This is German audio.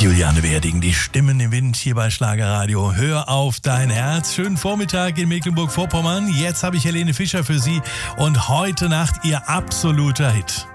Juliane Werding, die Stimmen im Wind hier bei Schlagerradio. Hör auf dein Herz. Schönen Vormittag in Mecklenburg-Vorpommern. Jetzt habe ich Helene Fischer für Sie und heute Nacht ihr absoluter Hit.